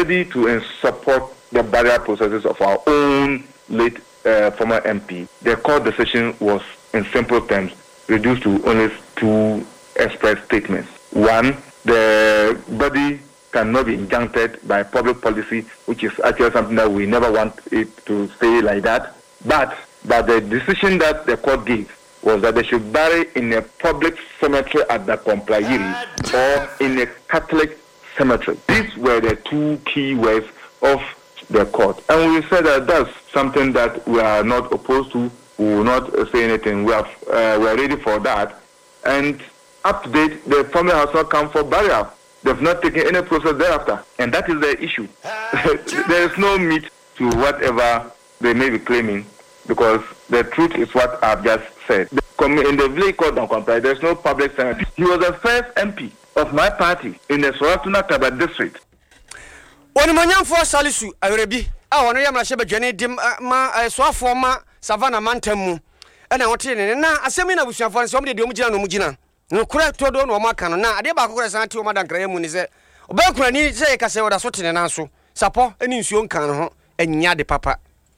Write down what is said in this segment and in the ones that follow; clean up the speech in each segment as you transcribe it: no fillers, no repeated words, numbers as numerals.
ready to support the barrier processes of our own late former MP. The court decision was, in simple terms, reduced to only 2 express statements. One, the body cannot be injuncted by public policy, which is actually something that we never want it to stay like that. But the decision that the court gave was that they should bury in a public cemetery at the Komplayiri or in a Catholic cemetery. These were the 2 key words of the court. And we said that that's something that we are not opposed to. We will not say anything. We are ready for that. And up to date, the family has not come for burial. They've not taken any process thereafter. And that is the issue. There is no meat to whatever they may be claiming, because the truth is what I've just said. In the village called Donkomprai, there's no public cemetery. He was the first MP of my party in the Soratuna Taba district. Onimanyam for Salisu, Arabi, I am a Sheba Jenny Dim, so former Savannah Mantamu, and I want to now a seminar with somebody, the Mujina. No correct to do no makano na ade ba kokora san ti o madan kraye mu ni se obakura ni se ka se woda so tene na so sapo eni nsuo nkan ho enya de papa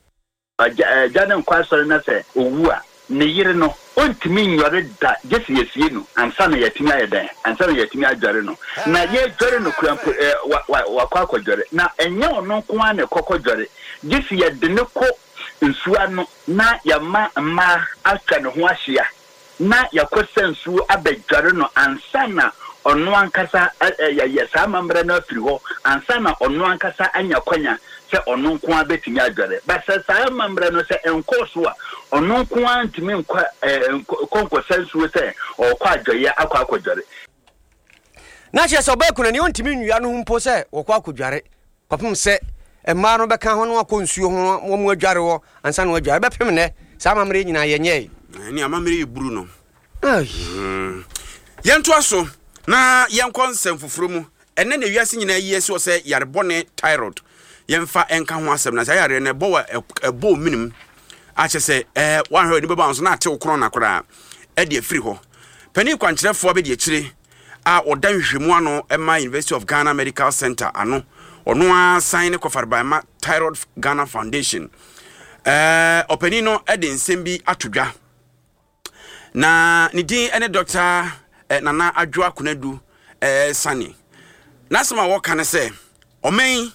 janan kwasor na se owu a ne yire no ontimi nyore da gesi yesie no ansa na yatimi ayedan ansa na yatimi adware no na ye dware no kurampo wakwa kodware na enya ono nko a ne kokodware gesi ye de ne ko nsuo no na yama ma atwa ne ho ahia na yakosensu abedware no ansana ono ankasa ya sama mbre na afiri ho ansana ono ankasa anya kwanya se ono nko abetimi adware basa sama mbre no se enkoso a ono nko antimi nkwa konkosensu se okwa adwoye akwa akodware na che so ba kuna ni ontimi nwia no mpo se okwa akodware papum se emma no beka ho no akonsuo ho mo adware ho ansana no adware bepem ne sama mbre nyina yenye ni amamere iburu no yento aso na yenkon semfufuru mu enne na wiase nyina yiyesi o se yarebone thyroid yemfa enka ho asem na sa yare na ebo minim a che se wan hwe ni beba nso na ate okro na kora e de afiri ho pani kwankyerefo be de akire a odan hwemu ano ema University of Ghana Medical Center ano ono a sign ko farbaima Thyroid Ghana Foundation opani no e de nsembi atodwa na nidi ene Dr. Nana Adwoa Kunadu Sani nasema woka ne se omen